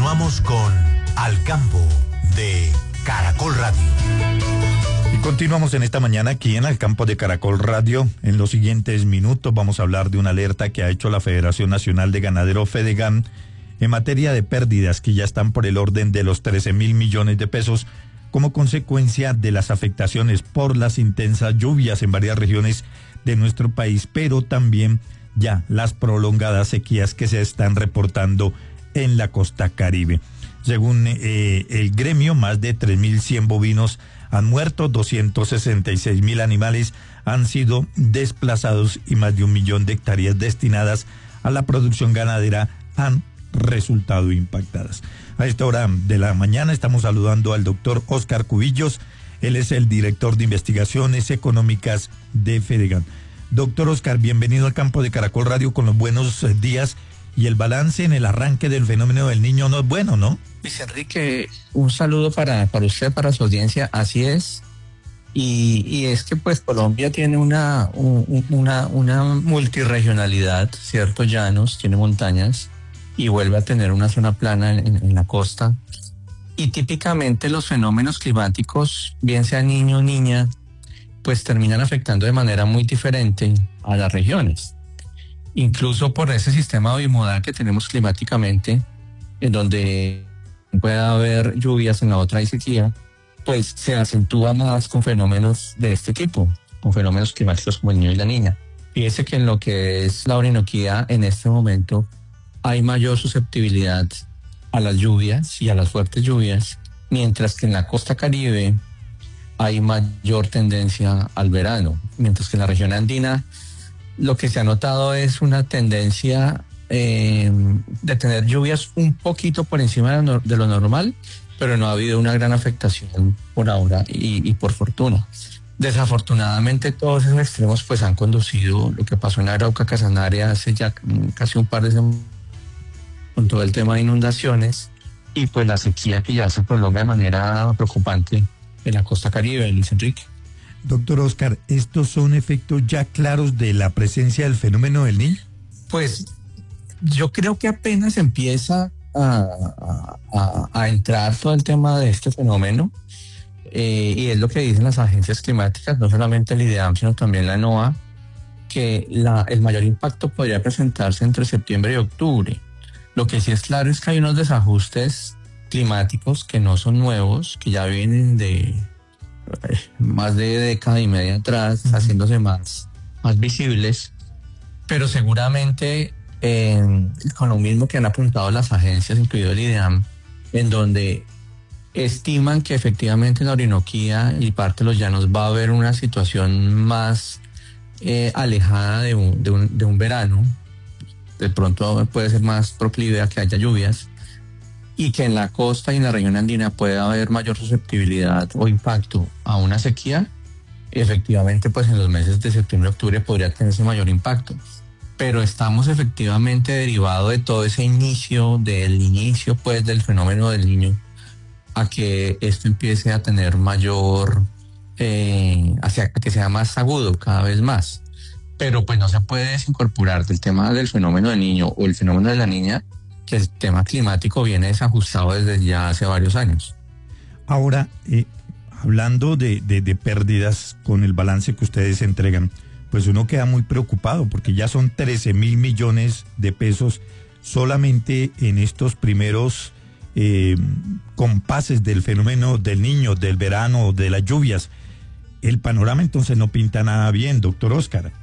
Continuamos con Al Campo de Caracol Radio. Y continuamos en esta mañana aquí en Al Campo de Caracol Radio. En los siguientes minutos vamos a hablar de una alerta que ha hecho la Federación Nacional de Ganaderos Fedegan en materia de pérdidas que ya están por el orden de los 13.000 millones de pesos como consecuencia de las afectaciones por las intensas lluvias en varias regiones de nuestro país, pero también ya las prolongadas sequías que se están reportando en la costa Caribe. Según el gremio, más de 3.100 bovinos han muerto, 266.000 animales han sido desplazados y más de 1 millón de hectáreas destinadas a la producción ganadera han resultado impactadas. A esta hora de la mañana estamos saludando al doctor Óscar Cubillos. Él es el director de investigaciones económicas de Fedegan. Doctor Óscar, bienvenido al Campo de Caracol Radio con los buenos días. Y el balance en el arranque del fenómeno del Niño no es bueno, ¿no? Luis Enrique, un saludo para usted, para su audiencia. Así es. Y es que pues Colombia tiene una multirregionalidad, ¿cierto? Llanos, tiene montañas y vuelve a tener una zona plana en la costa. Y típicamente los fenómenos climáticos, bien sea niño o niña, pues terminan afectando de manera muy diferente a las regiones. Incluso por ese sistema bimodal que tenemos climáticamente, en donde puede haber lluvias, en la otra hay sequía, pues se acentúa más con fenómenos de este tipo, con fenómenos climáticos como el niño y la niña. Fíjese que en lo que es la Orinoquía, en este momento, hay mayor susceptibilidad a las lluvias y a las fuertes lluvias, mientras que en la costa Caribe hay mayor tendencia al verano, mientras que en la región andina lo que se ha notado es una tendencia de tener lluvias un poquito por encima de lo normal, pero no ha habido una gran afectación por ahora y por fortuna. Desafortunadamente todos esos extremos pues han conducido lo que pasó en Arauca, Casanare hace ya casi un par de semanas con todo el tema de inundaciones y pues la sequía que ya se prolonga de manera preocupante en la costa Caribe, Luis Enrique. Doctor Óscar, ¿estos son efectos ya claros de la presencia del fenómeno del Niño? Pues yo creo que apenas empieza a entrar todo el tema de este fenómeno y es lo que dicen las agencias climáticas, no solamente el IDEAM, sino también la NOAA, que el mayor impacto podría presentarse entre septiembre y octubre. Lo que sí es claro es que hay unos desajustes climáticos que no son nuevos, que ya vienen de más de década y media atrás, haciéndose más visibles, pero seguramente con lo mismo que han apuntado las agencias, incluido el IDEAM, en donde estiman que efectivamente en la Orinoquía y parte de los llanos va a haber una situación más alejada de un verano, de pronto puede ser más proclive a que haya lluvias, y que en la costa y en la región andina puede haber mayor susceptibilidad o impacto a una sequía, efectivamente pues en los meses de septiembre y octubre podría tenerse mayor impacto. Pero estamos efectivamente derivado de todo ese inicio pues del fenómeno del Niño a que esto empiece a tener mayor, hacia que sea más agudo cada vez más. Pero pues no se puede desincorporar del tema del fenómeno del Niño o el fenómeno de la niña, que el tema climático viene desajustado desde ya hace varios años. Ahora, hablando de pérdidas con el balance que ustedes entregan, pues uno queda muy preocupado porque ya son 13.000 millones de pesos solamente en estos primeros compases del fenómeno del Niño, del verano, de las lluvias. El panorama entonces no pinta nada bien, doctor Óscar.